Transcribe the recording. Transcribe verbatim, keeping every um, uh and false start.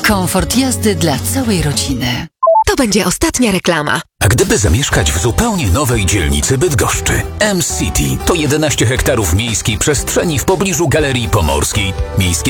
Komfort jazdy dla całej rodziny. To będzie ostatnia reklama. A gdyby zamieszkać w zupełnie nowej dzielnicy Bydgoszczy? M-City to jedenaście hektarów miejskiej przestrzeni w pobliżu Galerii Pomorskiej. Miejskie